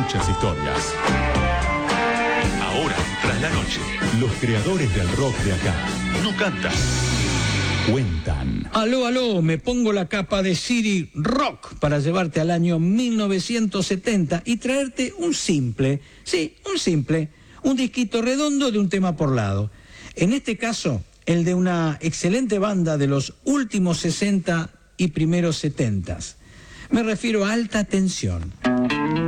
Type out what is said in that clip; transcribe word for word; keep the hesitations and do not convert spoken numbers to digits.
muchas historias. Ahora, tras la noche, Los creadores del rock de acá no cantan. cuentan. Aló, aló, me pongo la capa de City Rock para llevarte al año mil novecientos setenta y traerte un simple, sí, un simple, un disquito redondo de un tema por lado. En este caso, el de una excelente banda de los últimos sesenta y primeros setenta. Me refiero a Alta Tensión.